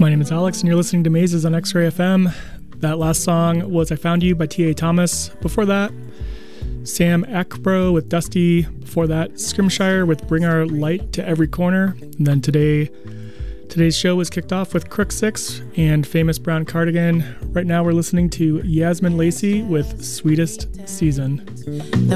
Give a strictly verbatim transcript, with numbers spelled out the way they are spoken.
My name is Alex, and you're listening to Mazes on X-Ray F M. That last song was I Found You by T A Thomas. Before that, Sam Ackbro with Dusty. Before that, Scrimshire with Bring Our Light to Every Corner. And then today, today's show was kicked off with Crook Six and Famous Brown Cardigan. Right now we're listening to Yasmin Lacey with Sweetest Season.